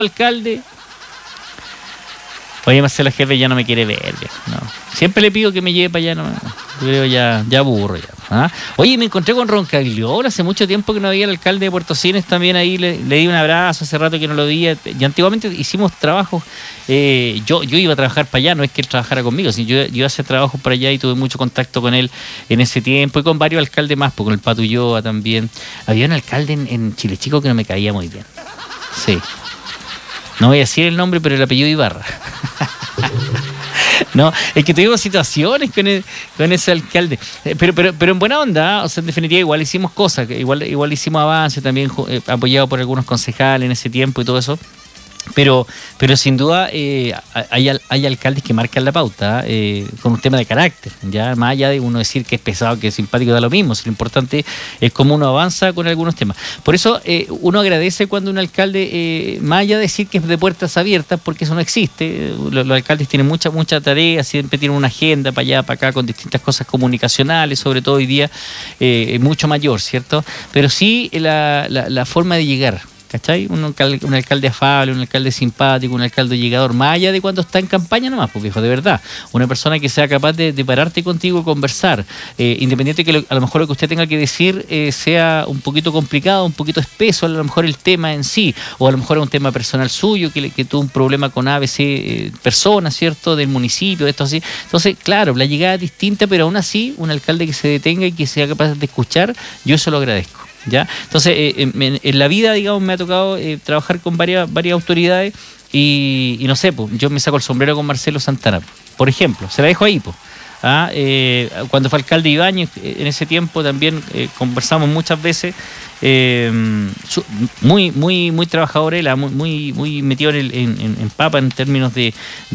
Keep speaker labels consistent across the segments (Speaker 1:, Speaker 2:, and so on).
Speaker 1: alcalde. Oye, Marcelo Jefe ya no me quiere ver, no. Siempre le pido que me lleve para allá, no. Yo creo ya aburro ya. ¿Ah? Oye, me encontré con Roncagliolo, hace mucho tiempo que no veía al alcalde de Puerto Siles, también ahí le di un abrazo, hace rato que no lo veía. Y antiguamente hicimos trabajos, yo iba a trabajar para allá, no es que él trabajara conmigo, sino yo iba a hacer trabajos para allá y tuve mucho contacto con él en ese tiempo y con varios alcaldes más, con el Pato Ulloa también. Había un alcalde en Chile Chico que no me caía muy bien. Sí. No voy a decir el nombre, pero el apellido Ibarra. No, es que tuvimos situaciones con ese alcalde, pero en buena onda, o sea, en definitiva igual hicimos cosas, igual hicimos avances también, apoyado por algunos concejales en ese tiempo y todo eso. Pero sin duda hay alcaldes que marcan la pauta con un tema de carácter, ya más allá de uno decir que es pesado, que es simpático, da lo mismo. Si lo importante es cómo uno avanza con algunos temas. Por eso uno agradece cuando un alcalde, más allá de decir que es de puertas abiertas, porque eso no existe. Los alcaldes tienen mucha tarea, siempre tienen una agenda para allá, para acá, con distintas cosas comunicacionales, sobre todo hoy día mucho mayor, ¿cierto? Pero sí la forma de llegar. ¿Cachai? Un alcalde afable, un alcalde simpático, un alcalde llegador, más allá de cuando está en campaña nomás, pues viejo, de verdad. Una persona que sea capaz de pararte contigo y conversar, independiente que a lo mejor lo que usted tenga que decir sea un poquito complicado, un poquito espeso, a lo mejor el tema en sí, o a lo mejor es un tema personal suyo, que tuvo un problema con ABC personas, ¿cierto? Del municipio, de esto así. Entonces, claro, la llegada es distinta, pero aún así, un alcalde que se detenga y que sea capaz de escuchar, yo eso lo agradezco. ¿Ya? Entonces, en la vida, digamos, me ha tocado trabajar con varias autoridades y no sé, pues, yo me saco el sombrero con Marcelo Santana, por ejemplo, se la dejo ahí, pues. Cuando fue alcalde Ibáñez, en ese tiempo también conversamos muchas veces, muy trabajador él, muy metido en papa en términos de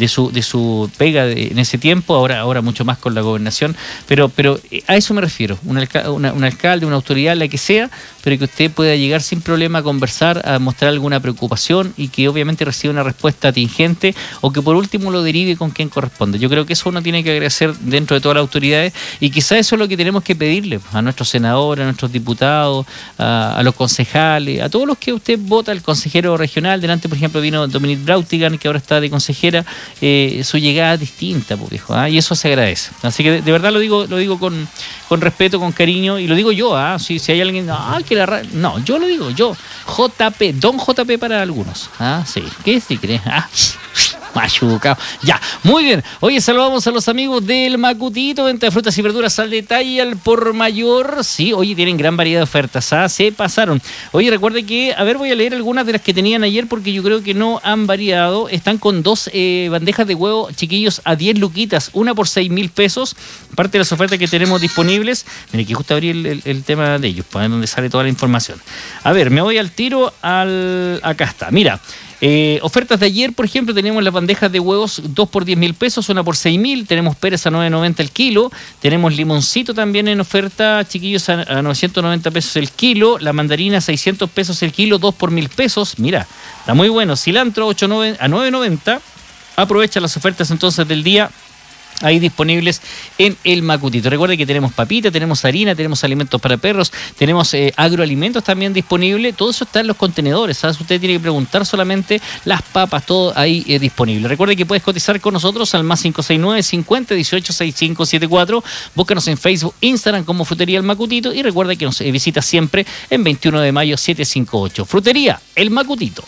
Speaker 1: su pega en ese tiempo, ahora mucho más con la gobernación, pero a eso me refiero, un alcalde, una autoridad, la que sea, pero que usted pueda llegar sin problema a conversar, a mostrar alguna preocupación y que obviamente reciba una respuesta atingente o que por último lo derive con quien corresponde. Yo creo que eso uno tiene que agradecer dentro de todas las autoridades y quizás eso es lo que tenemos que pedirle a nuestros senadores, a nuestros diputados, a los concejales, a todos los que usted vota, el consejero regional. Delante, por ejemplo, vino Dominique Brautigan, que ahora está de consejera, su llegada es distinta, pues, viejo, y eso se agradece. Así que de verdad lo digo con respeto, con cariño, y lo digo yo, si hay alguien, no, yo lo digo, yo, JP, don JP para algunos, sí, ¿qué si crees? Machucado. Ya, muy bien. Oye, saludamos a los amigos del Macutito, venta de frutas y verduras al detalle, al por mayor. Sí, oye, tienen gran variedad de ofertas, se pasaron. Oye, recuerde que, voy a leer algunas de las que tenían ayer porque yo creo que no han variado. Están con 2 bandejas de huevo, chiquillos, a 10 luquitas, una por 6.000 pesos. Parte de las ofertas que tenemos disponibles. Mire, que justo abrí el tema de ellos, para ver dónde sale toda la información. Me voy al tiro, acá está, mira. Ofertas de ayer, por ejemplo, teníamos las bandejas de huevos 2 por 10.000 pesos, una por 6.000, tenemos peras a 9.90 el kilo, tenemos limoncito también en oferta, chiquillos, a 990 pesos el kilo, la mandarina a 600 pesos el kilo, 2 por 1.000 pesos, mira, está muy bueno, cilantro a 9.90, aprovecha las ofertas entonces del día ahí disponibles en el Macutito. Recuerde que tenemos papita, tenemos harina, tenemos alimentos para perros, tenemos agroalimentos también disponibles. Todo eso está en los contenedores, ¿sabes? Usted tiene que preguntar solamente las papas, todo ahí disponible. Recuerde que puedes cotizar con nosotros al más 569 50 18 65 74. Búscanos en Facebook, Instagram como Frutería El Macutito y recuerda que nos visita siempre en 21 de mayo 758. Frutería El Macutito.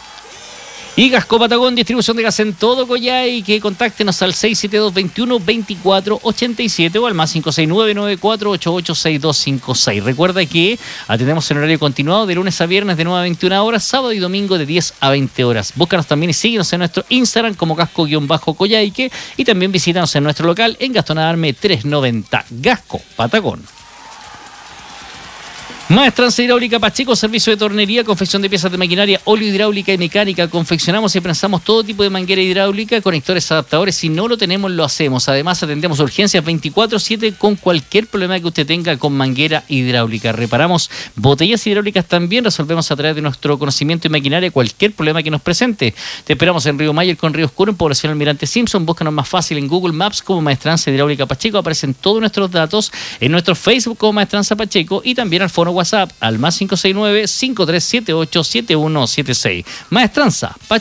Speaker 1: Y Gasco Patagón, distribución de gas en todo Coyhai, que contáctenos al 672-21-24-87 o al más 569-9488-6256. Recuerda que atendemos en horario continuado de lunes a viernes de 9 a 21 horas, sábado y domingo de 10 a 20 horas. Búscanos también y síguenos en nuestro Instagram como Gasco-Coyhaique y también visítanos en nuestro local en Gastón Adame 390. Gasco Patagón. Maestranza Hidráulica Pacheco, servicio de tornería, confección de piezas de maquinaria, óleo hidráulica y mecánica. Confeccionamos y prensamos todo tipo de manguera hidráulica, conectores, adaptadores. Si no lo tenemos, lo hacemos. Además, atendemos urgencias 24/7 con cualquier problema que usted tenga con manguera hidráulica. Reparamos botellas hidráulicas también. Resolvemos a través de nuestro conocimiento y maquinaria cualquier problema que nos presente. Te esperamos en Río Mayer con Río Oscuro, en Población Almirante Simpson. Búscanos más fácil en Google Maps como Maestranza Hidráulica Pacheco. Aparecen todos nuestros datos en nuestro Facebook como Maestranza Pacheco y también al fono WhatsApp WhatsApp al +569-5378-7176. Maestranza,